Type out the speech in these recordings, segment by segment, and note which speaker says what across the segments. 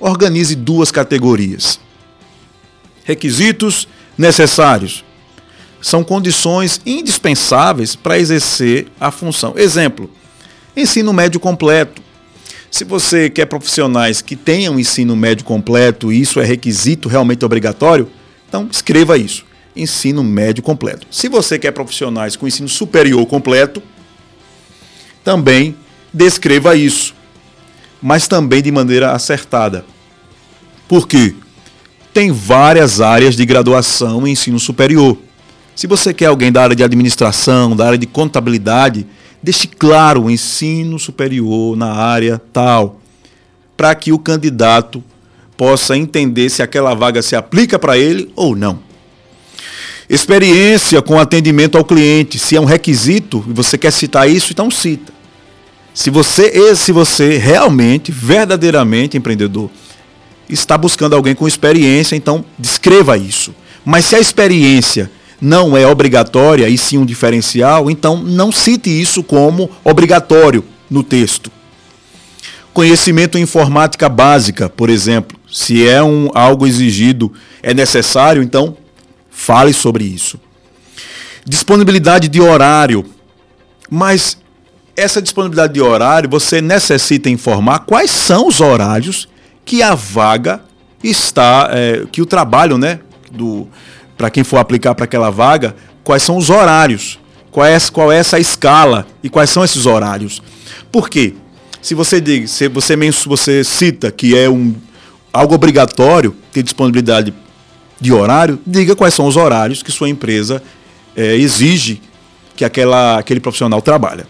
Speaker 1: organize duas categorias. Requisitos necessários. São condições indispensáveis para exercer a função. Exemplo, ensino médio completo. Se você quer profissionais que tenham ensino médio completo e isso é requisito realmente obrigatório, então escreva isso, ensino médio completo. Se você quer profissionais com ensino superior completo, também descreva isso, mas também de maneira acertada. Por quê? Tem várias áreas de graduação em ensino superior. Se você quer alguém da área de administração, da área de contabilidade, deixe claro o ensino superior na área tal, para que o candidato possa entender se aquela vaga se aplica para ele ou não. Experiência com atendimento ao cliente, se é um requisito e você quer citar isso, então cita. Se você realmente, verdadeiramente, empreendedor, está buscando alguém com experiência, então descreva isso. Mas se a experiência não é obrigatória e sim um diferencial, então não cite isso como obrigatório no texto. Conhecimento em informática básica, por exemplo, se é algo exigido, é necessário, então fale sobre isso. Disponibilidade de horário, mas essa disponibilidade de horário você necessita informar quais são os horários que a vaga está, que o trabalho, para quem for aplicar para aquela vaga, quais são os horários, qual é essa escala e quais são esses horários. Por quê? Se você cita que é algo obrigatório ter disponibilidade de horário, diga quais são os horários que sua empresa exige que aquele profissional trabalha.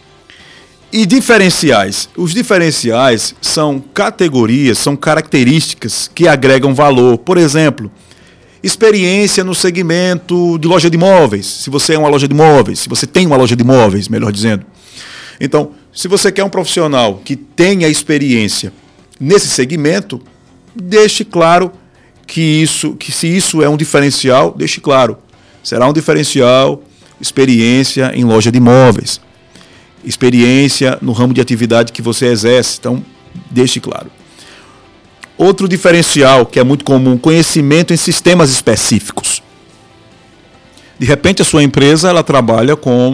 Speaker 1: E diferenciais. Os diferenciais são categorias, são características que agregam valor. Por exemplo, experiência no segmento de loja de imóveis, se você é uma loja de imóveis, se você tem uma loja de imóveis, melhor dizendo. Então, se você quer um profissional que tenha experiência nesse segmento, deixe claro que se isso é um diferencial, deixe claro. Será um diferencial, experiência em loja de imóveis, experiência no ramo de atividade que você exerce, então deixe claro. Outro diferencial que é muito comum, conhecimento em sistemas específicos. De repente a sua empresa ela trabalha com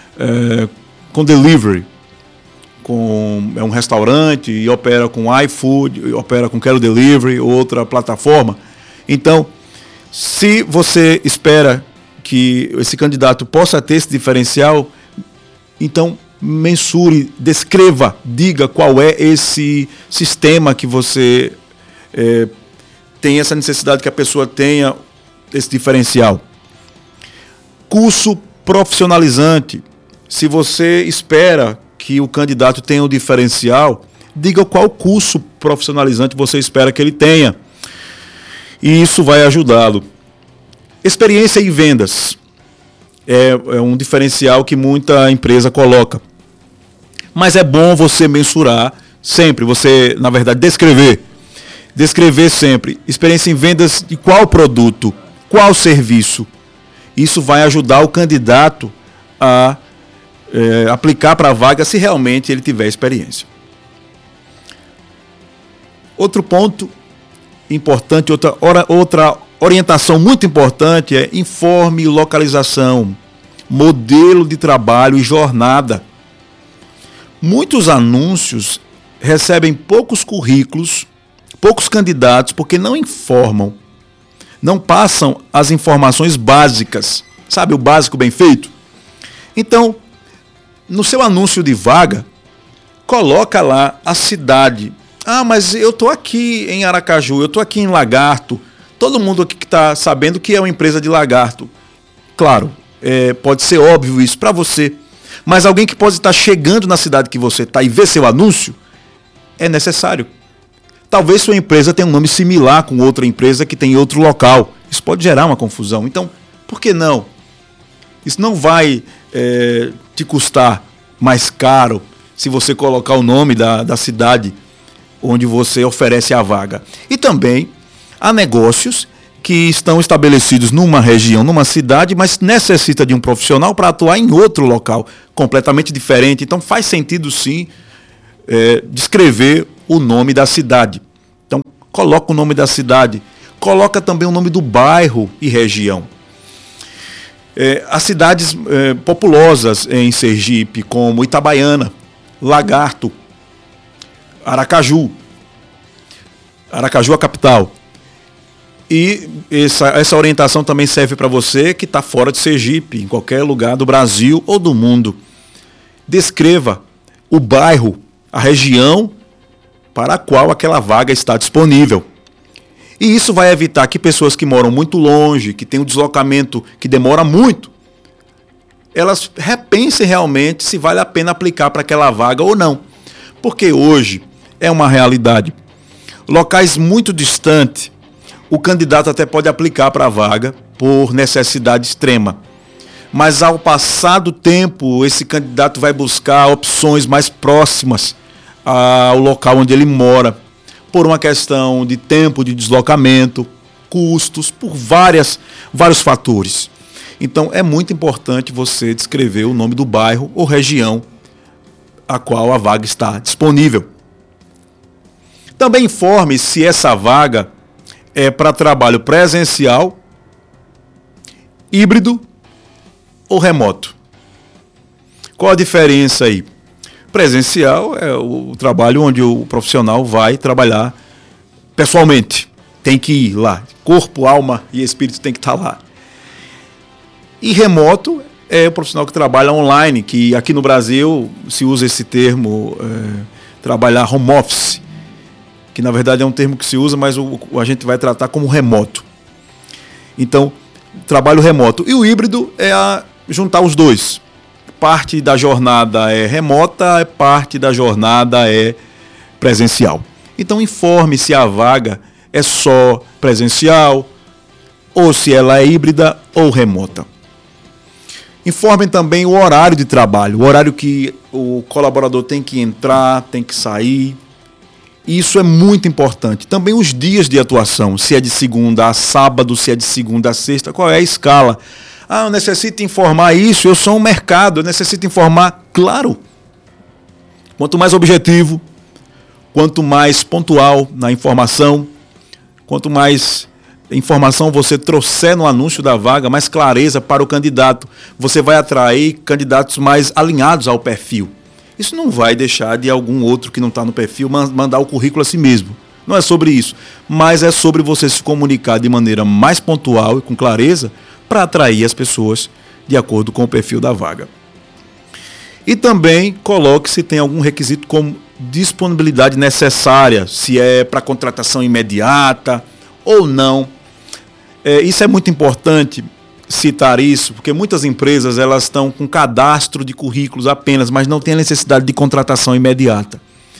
Speaker 1: delivery, é um restaurante e opera com iFood, opera com Quero Delivery, outra plataforma. Então, se você espera que esse candidato possa ter esse diferencial, então mensure, descreva, diga qual é esse sistema que você tem essa necessidade que a pessoa tenha esse diferencial. Curso profissionalizante. Se você espera que o candidato tenha um diferencial, diga qual curso profissionalizante você espera que ele tenha. E isso vai ajudá-lo. Experiência em vendas. É um diferencial que muita empresa coloca. Mas é bom você mensurar sempre, você, na verdade, descrever sempre. Experiência em vendas de qual produto, qual serviço. Isso vai ajudar o candidato a aplicar para a vaga se realmente ele tiver experiência. Outro ponto importante, outra orientação muito importante é informe localização, modelo de trabalho e jornada. Muitos anúncios recebem poucos currículos, poucos candidatos, porque não informam, não passam as informações básicas. Sabe o básico bem feito? Então, no seu anúncio de vaga, coloca lá a cidade. Ah, mas eu estou aqui em Aracaju, eu estou aqui em Lagarto. Todo mundo aqui que está sabendo que é uma empresa de Lagarto. Claro, pode ser óbvio isso para você. Mas alguém que pode estar chegando na cidade que você está e ver seu anúncio, é necessário. Talvez sua empresa tenha um nome similar com outra empresa que tem em outro local. Isso pode gerar uma confusão. Então, por que não? Isso não vai te custar mais caro se você colocar o nome da cidade onde você oferece a vaga. E também há negócios que estão estabelecidos numa região, numa cidade, mas necessita de um profissional para atuar em outro local, completamente diferente. Então faz sentido sim descrever o nome da cidade. Então coloca o nome da cidade, coloca também o nome do bairro e região. As cidades populosas em Sergipe, como Itabaiana, Lagarto, Aracaju a capital. E essa orientação também serve para você que está fora de Sergipe, em qualquer lugar do Brasil ou do mundo. Descreva o bairro, a região para a qual aquela vaga está disponível. E isso vai evitar que pessoas que moram muito longe, que têm um deslocamento que demora muito, elas repensem realmente se vale a pena aplicar para aquela vaga ou não. Porque hoje é uma realidade. Locais muito distantes, o candidato até pode aplicar para a vaga por necessidade extrema. Mas ao passar do tempo, esse candidato vai buscar opções mais próximas ao local onde ele mora, por uma questão de tempo de deslocamento, custos, por vários fatores. Então é muito importante você descrever o nome do bairro ou região a qual a vaga está disponível. Também informe se essa vaga é para trabalho presencial, híbrido ou remoto. Qual a diferença aí? Presencial é o trabalho onde o profissional vai trabalhar pessoalmente. Tem que ir lá. Corpo, alma e espírito tem que estar lá. E remoto é o profissional que trabalha online, que aqui no Brasil se usa esse termo, trabalhar home office, que na verdade é um termo que se usa, mas a gente vai tratar como remoto. Então, trabalho remoto. E o híbrido é juntar os dois. Parte da jornada é remota, parte da jornada é presencial. Então informe se a vaga é só presencial ou se ela é híbrida ou remota. Informem também o horário de trabalho, o horário que o colaborador tem que entrar, tem que sair. Isso é muito importante. Também os dias de atuação, se é de segunda a sábado, se é de segunda a sexta, qual é a escala. Eu necessito informar isso, eu sou um mercado, eu necessito informar. Claro, quanto mais objetivo, quanto mais pontual na informação, quanto mais informação você trouxer no anúncio da vaga, mais clareza para o candidato, você vai atrair candidatos mais alinhados ao perfil. Isso não vai deixar de algum outro que não está no perfil mandar o currículo a si mesmo. Não é sobre isso, mas é sobre você se comunicar de maneira mais pontual e com clareza para atrair as pessoas de acordo com o perfil da vaga. E também coloque se tem algum requisito como disponibilidade necessária, se é para contratação imediata ou não. Isso é muito importante citar isso, porque muitas empresas elas estão com cadastro de currículos apenas, mas não tem a necessidade de contratação imediata.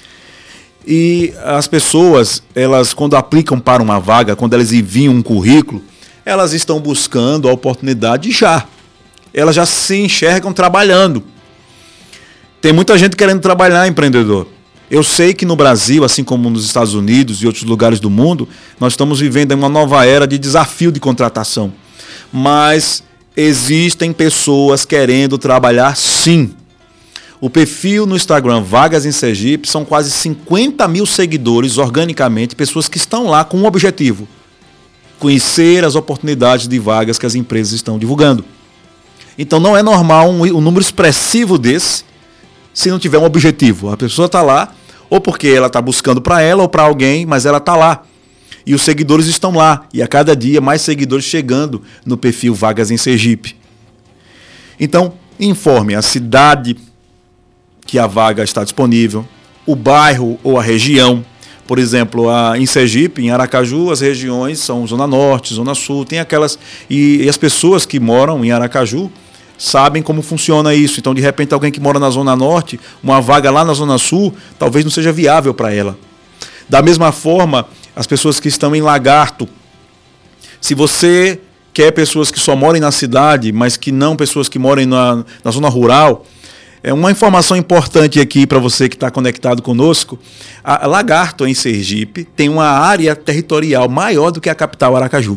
Speaker 1: E as pessoas, elas quando aplicam para uma vaga, quando elas enviam um currículo, elas estão buscando a oportunidade já. Elas já se enxergam trabalhando. Tem muita gente querendo trabalhar, empreendedor. Eu sei que no Brasil, assim como nos Estados Unidos e outros lugares do mundo, nós estamos vivendo uma nova era de desafio de contratação. Mas existem pessoas querendo trabalhar sim. O perfil no Instagram Vagas em Sergipe são quase 50 mil seguidores organicamente, pessoas que estão lá com um objetivo: conhecer as oportunidades de vagas que as empresas estão divulgando. Então não é normal um número expressivo desse se não tiver um objetivo. A pessoa está lá, ou porque ela está buscando para ela ou para alguém, mas ela está lá. E os seguidores estão lá. E a cada dia mais seguidores chegando no perfil Vagas em Sergipe. Então, informe a cidade que a vaga está disponível, o bairro ou a região. Por exemplo, em Sergipe, em Aracaju, as regiões são Zona Norte, Zona Sul, tem aquelas. E as pessoas que moram em Aracaju sabem como funciona isso. Então, de repente, alguém que mora na Zona Norte, uma vaga lá na Zona Sul, talvez não seja viável para ela. Da mesma forma, as pessoas que estão em Lagarto, se você quer pessoas que só morem na cidade, mas que não pessoas que morem na zona rural, uma informação importante aqui para você que está conectado conosco: a Lagarto, em Sergipe, tem uma área territorial maior do que a capital Aracaju.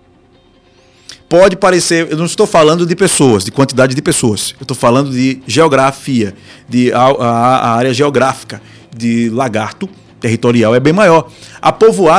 Speaker 1: Pode parecer, eu não estou falando de pessoas, de quantidade de pessoas, eu estou falando de geografia, a área geográfica de Lagarto territorial é bem maior. A povoada